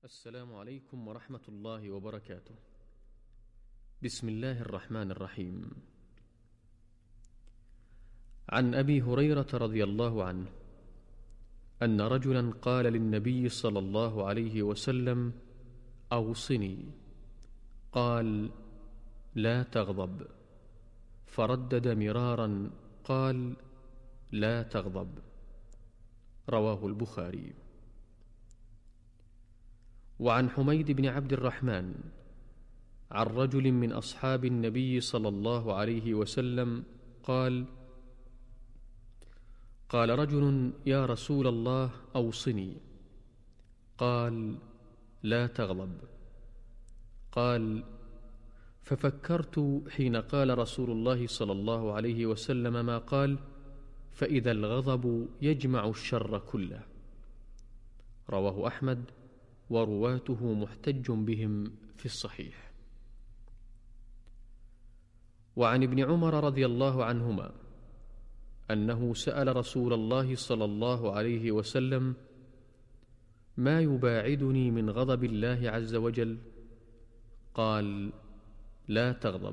السلام عليكم ورحمة الله وبركاته. بسم الله الرحمن الرحيم. عن أبي هريرة رضي الله عنه أن رجلا قال للنبي صلى الله عليه وسلم: أوصني. قال: لا تغضب. فردد مرارا قال: لا تغضب. رواه البخاري. وعن حميد بن عبد الرحمن عن رجل من أصحاب النبي صلى الله عليه وسلم قال: قال رجل: يا رسول الله أوصني. قال: لا تغضب. قال: ففكرت حين قال رسول الله صلى الله عليه وسلم ما قال، فإذا الغضب يجمع الشر كله. رواه أحمد، ورواته محتج بهم في الصحيح. وعن ابن عمر رضي الله عنهما أنه سأل رسول الله صلى الله عليه وسلم: ما يباعدني من غضب الله عز وجل؟ قال: لا تغضب.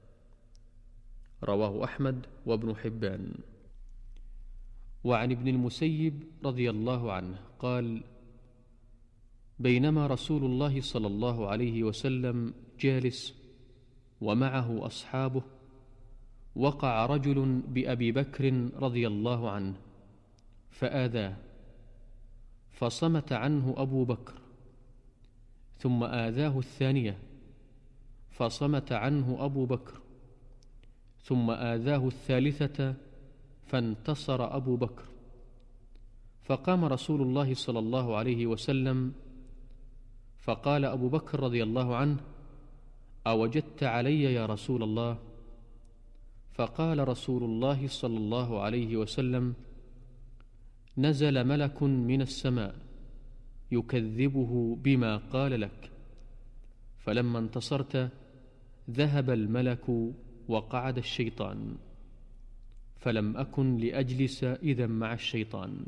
رواه أحمد وابن حبان. وعن ابن المسيب رضي الله عنه قال: بينما رسول الله صلى الله عليه وسلم جالس ومعه أصحابه، وقع رجل بأبي بكر رضي الله عنه فآذاه، فصمت عنه أبو بكر، ثم آذاه الثانية فصمت عنه أبو بكر، ثم آذاه الثالثة فانتصر أبو بكر. فقام رسول الله صلى الله عليه وسلم فقال أبو بكر رضي الله عنه: أوجدت علي يا رسول الله؟ فقال رسول الله صلى الله عليه وسلم: نزل ملك من السماء يكذبه بما قال لك، فلما انتصرت ذهب الملك وقعد الشيطان، فلم أكن لأجلس إذا مع الشيطان.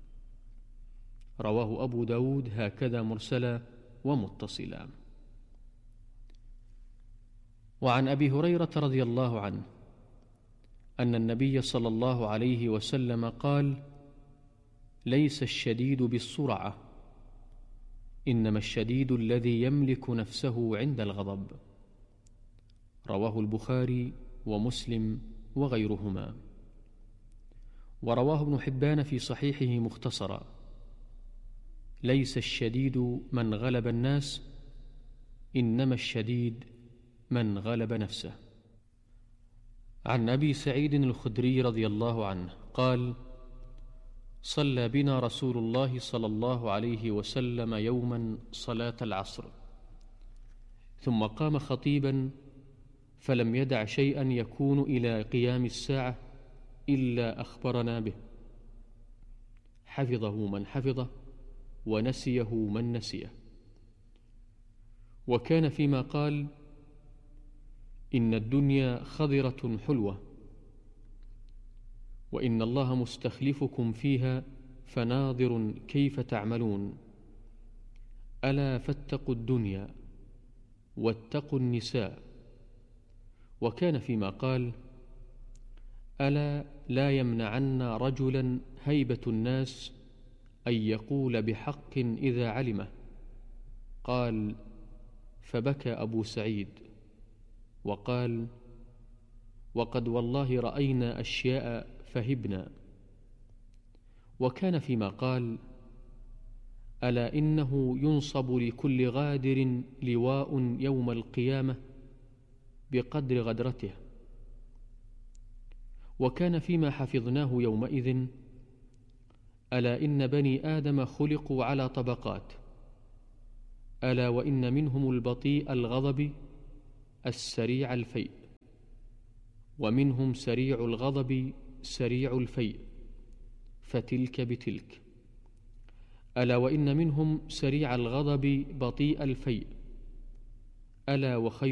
رواه أبو داود هكذا مرسلا ومتصلا. وعن أبي هريرة رضي الله عنه أن النبي صلى الله عليه وسلم قال: ليس الشديد بالسرعة، إنما الشديد الذي يملك نفسه عند الغضب. رواه البخاري ومسلم وغيرهما. ورواه ابن حبان في صحيحه مختصرا: ليس الشديد من غلب الناس، إنما الشديد من غلب نفسه. عن أبي سعيد الخدري رضي الله عنه قال: صلى بنا رسول الله صلى الله عليه وسلم يوما صلاة العصر، ثم قام خطيبا فلم يدع شيئا يكون إلى قيام الساعة إلا أخبرنا به، حفظه من حفظه ونسيه من نسيه. وكان فيما قال: إن الدنيا خضرة حلوة، وإن الله مستخلفكم فيها فناظر كيف تعملون، ألا فاتقوا الدنيا واتقوا النساء. وكان فيما قال: ألا لا يمنعن رجلا هيبة الناس أن يقول بحق إذا علمه. قال: فبكى أبو سعيد وقال: وقد والله رأينا أشياء فهبنا. وكان فيما قال: ألا إنه ينصب لكل غادر لواء يوم القيامة بقدر غدرته. وكان فيما حفظناه يومئذ: ألا إن بني آدم خلقوا على طبقات، ألا وإن منهم البطيء الغضب السريع الفيء، ومنهم سريع الغضب سريع الفيء، فتلك بتلك. ألا وإن منهم سريع الغضب بطيء الفيء، ألا وخير